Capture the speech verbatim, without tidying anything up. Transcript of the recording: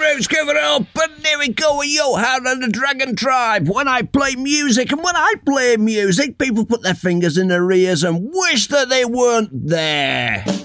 Roots, give it up, and here we go with Yo Hound and the Dragon Tribe. When I play music, and when I play music, people put their fingers in their ears and wish that they weren't there.